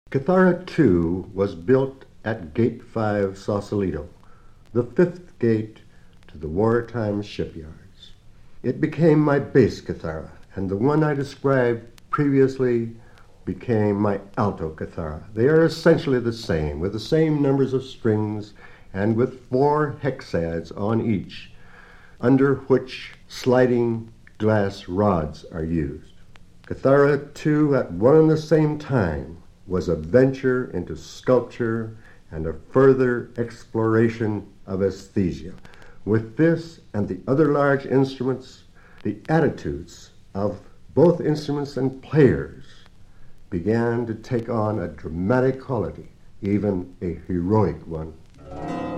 Kithara 2 was built at Gate 5, Sausalito, the fifth gate to the wartime shipyards. It became my bass kithara, and the one I described previously became my alto kithara. They are essentially the same, with the same numbers of strings and with 4 hexads on each, under which sliding glass rods are used. Kithara 2 at one and the same time was a venture into sculpture and a further exploration of aesthesia. With this and the other large instruments, the attitudes of both instruments and players began to take on a dramatic quality, even a heroic one.